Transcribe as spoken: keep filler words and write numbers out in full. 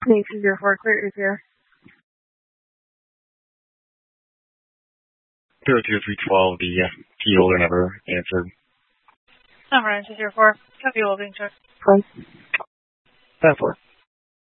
Nate two zero four, clear is here. zero two three twelve, the uh, key holder never answered. I'm Ryan two zero four. Copy, well being checked. Fine. ten four.